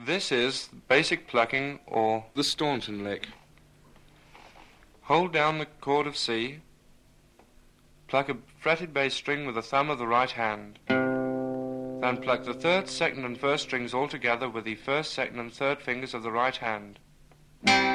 This is basic plucking or the Staunton lick. Hold down the chord of C, pluck a fretted bass string with the thumb of the right hand. Then pluck the third, second and first strings all together with the first, second and third fingers of the right hand.